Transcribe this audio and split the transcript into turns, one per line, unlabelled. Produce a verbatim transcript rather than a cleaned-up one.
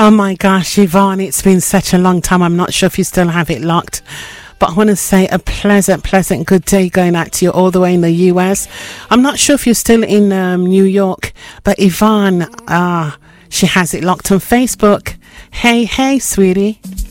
Oh my gosh, Yvonne, it's been such a long time. I'm not sure if you still have it locked. But I want to say a pleasant, pleasant good day going out to you all the way in the U S. I'm not sure if you're still in um, New York, but Yvonne, ah, uh, she has it locked on Facebook. Hey, hey, sweetie.